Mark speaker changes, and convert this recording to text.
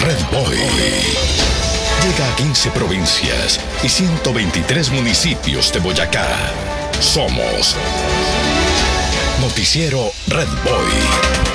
Speaker 1: Red Boy. Llega a 15 provincias y 123 municipios de Boyacá. Somos Noticiero Red Boy.